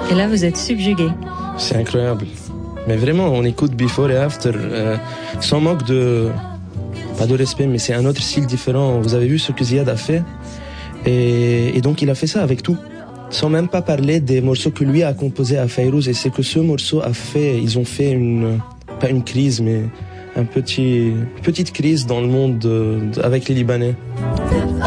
Et là, vous êtes subjugué. C'est incroyable. Mais vraiment, on écoute Before et After sans manque de... Pas de respect, mais c'est un autre style différent. Vous avez vu ce que Ziad a fait et donc il a fait ça avec tout. Sans même pas parler des morceaux que lui a composés à Fayrouz. Et c'est que ce morceau a fait... Ils ont fait pas une crise, mais petite crise dans le monde avec les Libanais.